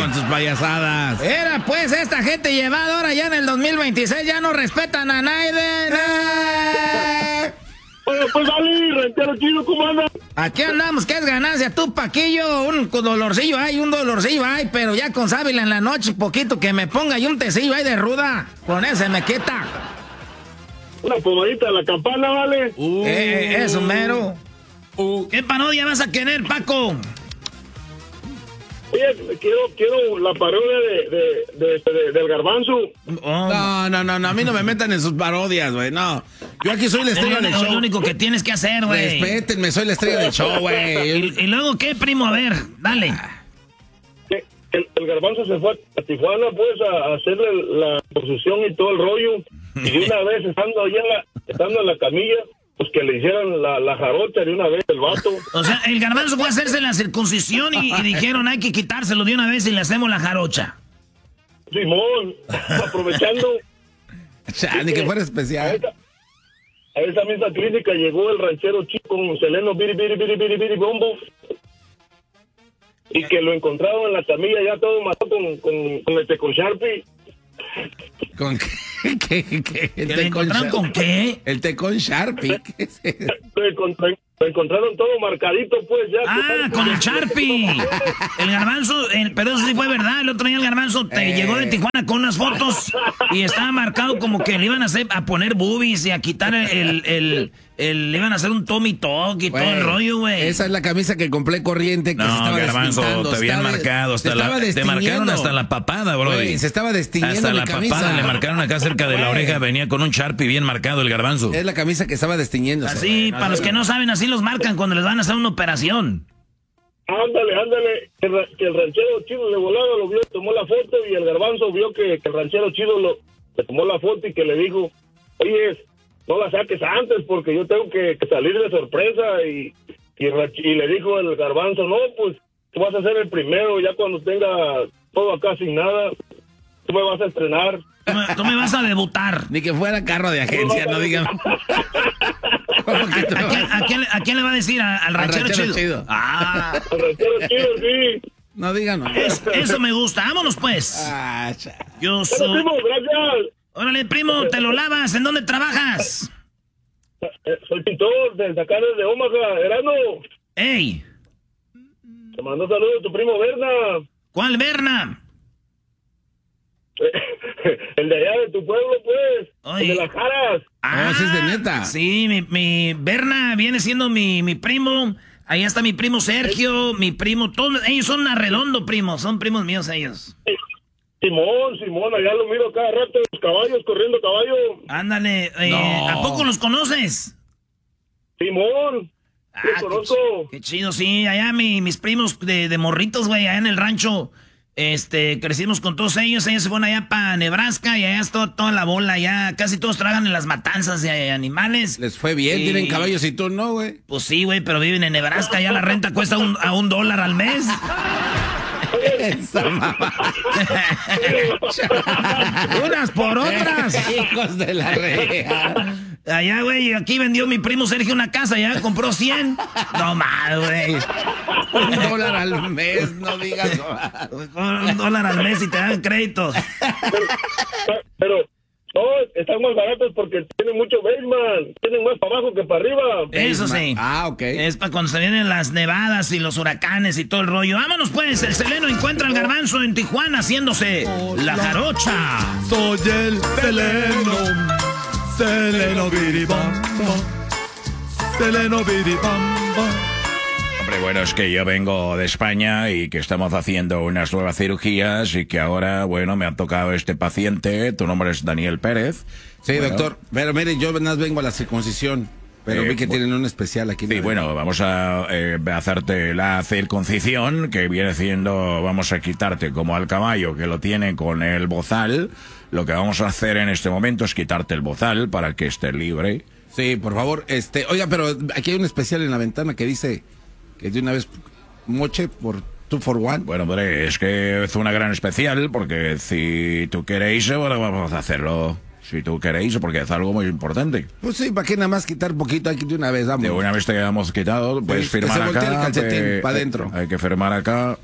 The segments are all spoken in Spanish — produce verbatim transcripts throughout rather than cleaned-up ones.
con tus payasadas. Era pues esta gente llevada ahora ya en el dos mil veintiséis ya no respetan a nadie. Oye, pues dale, ranchero chido, ¿cómo andas? Aquí andamos, que es ganancia, tú Paquillo, un dolorcillo hay, un dolorcillo hay, pero ya con sábila en la noche, poquito que me ponga y un tecillo ahí de ruda, con ese me quita. Una pomadita a la campana, ¿vale? Uh, eh, eso, mero. Uh. ¿Qué parodia vas a querer, Paco? Oye, quiero, quiero la parodia de, de, de, de, del Garbanzo. Oh. No, no, no, no, a mí no me metan en sus parodias, güey, no. Yo aquí soy la estrella del show. Es lo único que tienes que hacer, güey. Respétenme, soy la estrella del show, güey. ¿Y, ¿Y luego qué, primo? A ver, dale. El, el Garbanzo se fue a Tijuana, pues, a, a hacerle la posición y todo el rollo. Y de una vez, estando allá en la, estando en la camilla, pues que le hicieran la, la jarocha de una vez el vato. O sea, el Garbanzo fue a hacerse la circuncisión y, y dijeron hay que quitárselo de una vez y le hacemos la jarocha. Simón, aprovechando. Ya, ni que fuera especial. A esa, a esa misma clínica llegó el ranchero chico con Seleno Biri Biri Biri Biri Biri Bombo. Y que lo encontraron en la camilla ya todo matado con, con, con el Tecon Sharpie. ¿Con qué? ¿Qué, qué? ¿El ¿Que encontraron con qué? El Tecon Sharpie. ¿Qué es eso? Lo, encontraron, lo encontraron todo marcadito, pues ya. Ah, con el Sharpie. El Garbanzo, el, pero eso sí fue verdad. El otro día el Garbanzo te eh. llegó de Tijuana con unas fotos y estaba marcado como que le iban a hacer, a poner boobies y a quitar el, el, el, el le iban a hacer un Tommy Talk y wey, todo el rollo, güey. Esa es la camisa que compré corriente que no, se estaba Garbanzo, destintando. te habían estaba, marcado hasta la, te marcaron hasta la papada, bro. Se estaba destiñendo hasta mi la camisa. papada le marcaron acá cerca de la oreja, venía con un Sharpie bien marcado el Garbanzo. Es la camisa que estaba destiñéndose. Así, para los que no saben, así los marcan cuando les van a hacer una operación. Ándale, ándale, que, que el ranchero chido de volada lo vio, tomó la foto y el Garbanzo vio que, que el ranchero chido lo, le tomó la foto y que le dijo, oye, no la saques antes porque yo tengo que, que salir de sorpresa y, y, y le dijo el Garbanzo, no, pues tú vas a ser el primero, ya cuando tenga todo acá sin nada, tú me vas a estrenar. Tú me, tú me vas a debutar. Ni que fuera carro de agencia, no digan. ¿A, a, quién, a, quién, ¿A quién le va a decir? ¿Al, al ranchero, ranchero chido? chido? Ah. Al ranchero chido, sí. No digan no. Es, eso me gusta. Vámonos, pues. Ah, yo soy... Primo, gracias. Órale, primo, te lo lavas. ¿En dónde trabajas? Soy pintor desde acá, desde Omaha, Erano. ¡Ey! Te mando saludos a tu primo Berna. ¿Cuál Berna? El de allá de tu pueblo, pues. Oye. El de las Jaras. Ah, ese es de neta. Sí, mi, mi Berna viene siendo mi, mi primo. Ahí está mi primo Sergio, mi primo, todos ellos son arredondo, primo, son primos míos ellos. Simón, Simón, allá lo miro cada rato, los caballos, corriendo caballo. Ándale, eh, no. ¿A poco los conoces? Simón, ah, los conozco. Qué, qué chido, sí, allá mi, mis primos de, de morritos, güey, allá en el rancho, este, crecimos con todos ellos, ellos se fueron allá para Nebraska y allá está toda la bola, allá casi todos trabajan en las matanzas de animales. Les fue bien, y, tienen caballos y tú no, güey. Pues sí, güey, pero viven en Nebraska, allá la renta cuesta un, a un dólar al mes. Esa mamá. Unas por otras. Hijos de la rea. Allá, güey, aquí vendió mi primo Sergio una casa, ya compró cien. No mal, güey. Un dólar al mes, no digas. Un dólar al mes y te dan créditos. Pero, pero no, están más baratos porque tienen mucho basement, tienen más para abajo que para arriba. Eso sí. Ah, ok. Es para cuando se vienen las nevadas y los huracanes y todo el rollo. Vámonos pues, el Seleno encuentra al Garbanzo en Tijuana haciéndose oh, la jarocha. Soy el Seleno, Seleno biribamba, Seleno biribamba. Hombre, bueno, es que yo vengo de España y que estamos haciendo unas nuevas cirugías y que ahora, bueno, me ha tocado este paciente. Tu nombre es Daniel Pérez. Sí, bueno. doctor. Pero mire, yo nada más vengo a la circuncisión. Pero eh, vi que tienen un especial aquí. Sí, bueno, vamos a eh, hacerte la circuncisión, que viene siendo, vamos a quitarte como al caballo que lo tiene con el bozal. Lo que vamos a hacer en este momento es quitarte el bozal para que esté libre. Sí, por favor. este Oiga, pero aquí hay un especial en la ventana que dice que de una vez moche por two for one. Bueno, hombre, es que es una gran especial, porque si tú queréis, bueno, vamos a hacerlo. Si tú queréis, porque es algo muy importante. Pues sí, ¿para qué nada más quitar poquito aquí de una vez? Vamos. De una vez te hemos quitado, puedes sí, firmar que se acá. el calcetín que, para adentro. Hay que firmar acá.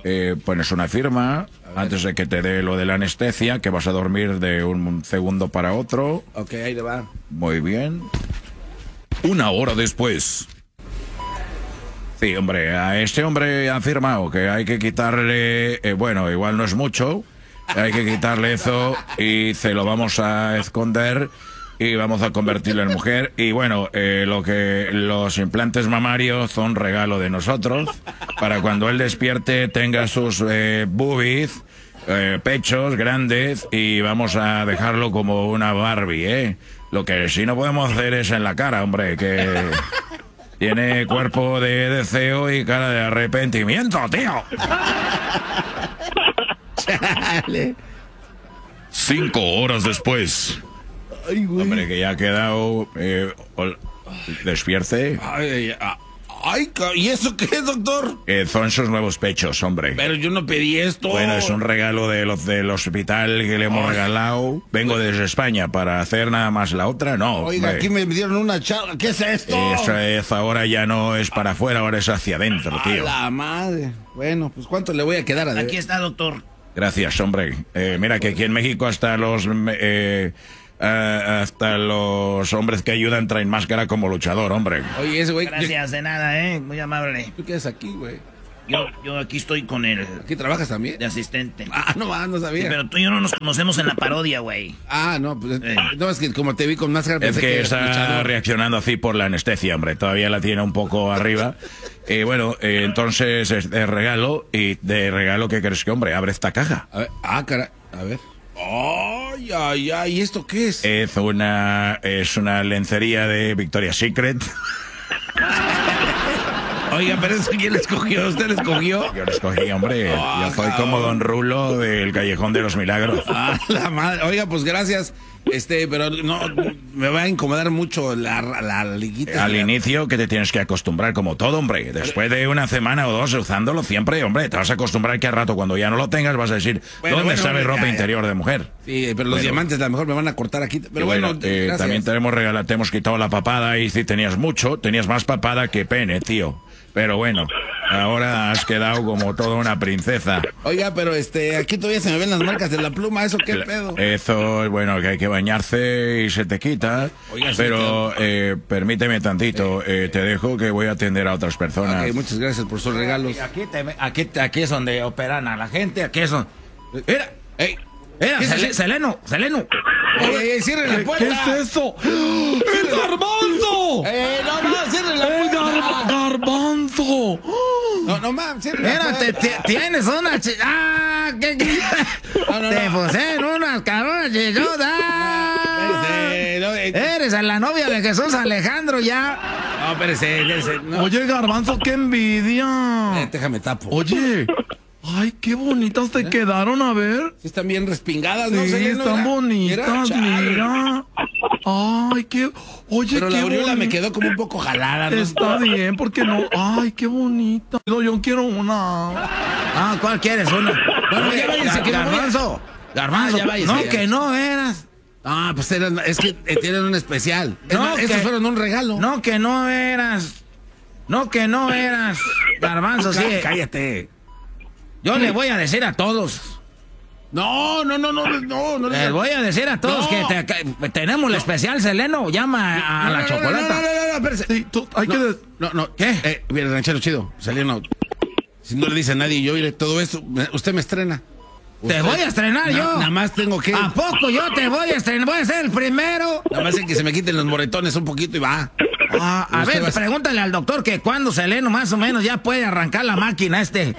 eh, pones una firma antes de que te dé lo de la anestesia, que vas a dormir de un segundo para otro. Ok, ahí le va. Muy bien. Una hora después. Sí, hombre, a este hombre ha afirmado que hay que quitarle, eh, bueno, igual no es mucho, hay que quitarle eso y se lo vamos a esconder y vamos a convertirlo en mujer. Y bueno, eh, lo que los implantes mamarios son regalo de nosotros, para cuando él despierte tenga sus eh, boobies, eh, pechos grandes, y vamos a dejarlo como una Barbie, ¿eh? Lo que sí no podemos hacer es en la cara, hombre, que... Tiene cuerpo de deseo y cara de arrepentimiento, tío. Chale. Cinco horas después. Ay, güey. Hombre, que ya ha quedado... Eh, ol- despierte. Ay, ay, ay, ca- ¿y eso qué es, doctor? Eh, son sus nuevos pechos, hombre. Pero yo no pedí esto. Bueno, es un regalo de los del hospital que le hemos Ay. regalado. Vengo desde España para hacer nada más la otra, no. Oiga, hombre. aquí me dieron una charla. ¿Qué es esto? Eso es, ahora ya no es para afuera, ahora es hacia adentro, A tío. la madre. Bueno, pues ¿cuánto le voy a quedar a deber? Aquí está, doctor. Gracias, hombre. Eh, mira que aquí en México hasta los eh, eh, hasta los hombres que ayudan traen máscara como luchador, hombre. Oye, ese güey. Gracias, de nada, ¿eh? Muy amable. ¿Tú qué haces aquí, güey? Yo, yo aquí estoy con el ¿Aquí trabajas también? de asistente. Ah, no, ah, no sabía. Sí, pero tú y yo no nos conocemos en la parodia, güey. Ah, no, pues Eh. no, es que como te vi con máscara Es pensé que eras está luchador. reaccionando así por la anestesia, hombre. Todavía la tiene un poco arriba. Eh, bueno, eh, entonces es de regalo. ¿Y de regalo qué crees que, hombre? Abre esta caja. A ver, ah, cara, a ver. Ay, ay, ay, ¿y esto qué es? Es una, es una lencería de Victoria's Secret. Oiga, pero eso quién le escogió, ¿usted le escogió? Yo lo escogí, hombre. Ah, Yo soy cabrón. como Don Rulo del Callejón de los Milagros. Ah, la madre. Oiga, pues gracias. Este, pero no, me va a incomodar mucho la, la liguita. Al inicio que te tienes que acostumbrar como todo, hombre. Después de una semana o dos usándolo siempre, hombre, te vas a acostumbrar que al rato cuando ya no lo tengas vas a decir, Bueno, ¿dónde bueno, está mi hombre, ropa ya, ya. interior de mujer? Sí, pero los Bueno. diamantes a lo mejor me van a cortar aquí. Pero Y bueno, eh, gracias. también te hemos regalado, te hemos quitado la papada y si tenías mucho, tenías más papada que pene, tío. Pero bueno, ahora has quedado como toda una princesa. Oiga, pero este, aquí todavía se me ven las marcas de la pluma, ¿eso qué La- pedo? Eso es bueno, que hay que bañarse y se te quita. Oiga, sí, pero eh, permíteme tantito, eh, te dejo que voy a atender a otras personas. Ok, muchas gracias por sus regalos. Aquí, te, aquí, aquí es donde operan a la gente, aquí es donde... Mira, Ey, mira, ¿qué es Sele- eso? Seleno, Seleno. ey, ey, cierren la ¿Qué, puerta. ¿Qué es eso? ¡El garbanzo! Eh, no, no, cierren la ¡El puerta. gar- garbanzo! No, no, mam, cierren la Mira, te, puerta. te- tienes una chi... ¡Ah! ¿Qué, qué? No, no, Te no. puse en unas cabronas chichotas. Espérese, no, eh, Eres la novia de Jesús Alejandro ya. no, espérese, espérese, no. Oye, garbanzo, qué envidia. Eh, déjame tapo. Oye, ay, qué bonitas te quedaron, a ver. Sí, están bien respingadas, ¿no? Sí, Seleno? están Mira, bonitas, chale. mira. Ay, qué. Oye, Pero qué la aureola me boni- quedó como un poco jalada, ¿no? Está bien, porque no. Ay, qué bonita. No, yo quiero una. Ah, ¿cuál quieres? Una. Bueno, ya váyanse, que me voy a- Garbanzo. Garbanzo. Ah, ya váyanse, no, ya. que no eras. Ah, pues eran, es que eh, tienen un especial. Es No, más, que- estos fueron un regalo. No, que no eras. No, que no eras. Garbanzo, sí. Cá- Cállate. Yo le voy a decir a todos. No, no, no, no, no, no. Les voy a decir a todos No. que, te- que tenemos el especial Seleno. Llama a, a No, la no, chocolata. No, no, no, no, espérese. Sí, tú, hay No, que. des- no, no. ¿Qué? Eh, mira, ranchero chido, Seleno. Si no le dice a nadie, yo iré todo eso. me- Usted me estrena. Te Usted- voy a estrenar Na- yo. Nada más tengo que. ¿A poco yo te voy a estrenar? Voy a ser el primero. Nada más es que se me quiten los moretones un poquito y va. Ah, a Usted ver, va a- pregúntale al doctor que cuando Seleno más o menos ya puede arrancar la máquina este.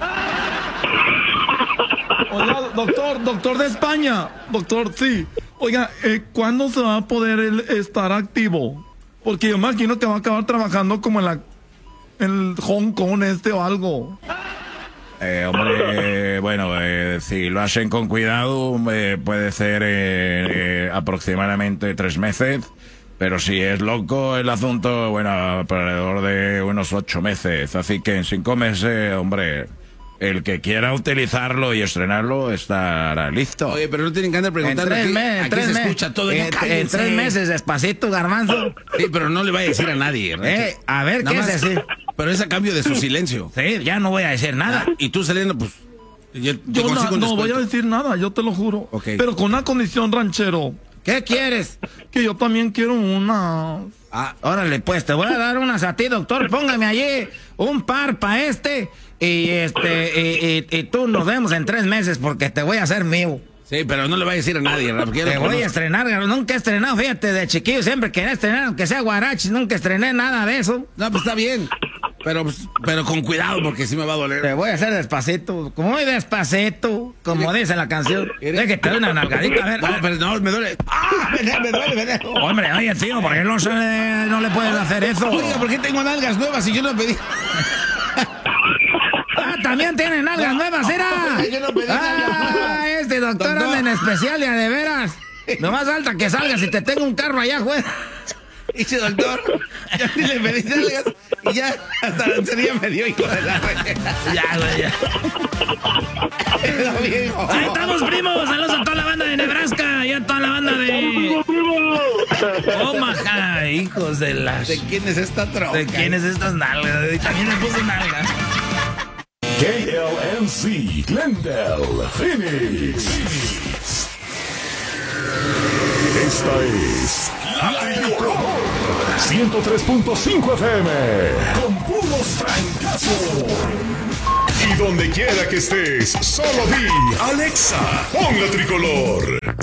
Oiga, doctor, doctor de España. Doctor, sí. Oiga, eh, ¿cuándo se va a poder él estar activo? Porque yo imagino que va a acabar trabajando como en la. En el Hong Kong este o algo. Eh, hombre, eh, bueno, eh, si lo hacen con cuidado, eh, puede ser eh, eh, aproximadamente tres meses. Pero si es loco el asunto, bueno, alrededor de unos ocho meses. Así que en cinco meses, hombre, el que quiera utilizarlo y estrenarlo estará listo. Oye, pero no tienen que andar En preguntando. tres, aquí, me- en aquí tres se me- escucha todo. ya en- en cállense. tres meses, despacito, Garbanzo. Sí, pero no le vaya a decir a nadie. ranchero. Eh, a ver, Nada ¿qué es más- decir? Pero es a cambio de su silencio. Sí, ya no voy a decir nada. Y tú, Seleno, pues, Yo, te Yo na- consigo un no voy a descuento. decir nada, yo te lo juro. Ok. Pero con una condición, ranchero, ¿Qué quieres? que yo también quiero una... Ah, órale, pues te voy a dar unas a ti, doctor. Póngame allí un par para este. Y este, y, y, y tú nos vemos en tres meses porque te voy a hacer mío. Sí, pero no le voy a decir a nadie, ¿verdad? Porque yo Te lo voy a conozco. estrenar, nunca he estrenado, fíjate, de chiquillo siempre quería estrenar, aunque sea guarachi, nunca estrené nada de eso. No, pues está bien. Pero, pues, pero con cuidado, porque sí me va a doler. Te voy a hacer despacito, como muy despacito, como dice la canción. Deja que te doy una nalgadita, a ver. No, pero no, me duele. ¡Ah! Me, me duele, me duele. Hombre, oye, tío, ¿por qué no, se le, no le puedes hacer eso? Oiga, ¿por qué tengo nalgas nuevas y yo no pedí? Ah, también tiene nalgas nuevas, ¿era? Yo no pedí Ah, nada. este doctor Doctor. anda en especial y a de veras. Lo más alta que salgas y te tengo un carro allá, güey. Dice doctor, yo ni le pedí nalgas y ya hasta la sería me dio, hijo de la re- Ya, güey, ya. Quedó bien, hijo. Ahí estamos, primos. Saludos a toda la banda de Nebraska y a toda la banda de Omaha, hijos de las... ¿De quién es esta troca? ¿De quién es estas nalgas? Y también le puso nalgas. K L M C, Glendale, Phoenix. Esta es ciento tres punto cinco F M, con puros francazos. Y donde quiera que estés, solo di Alexa, pon la tricolor.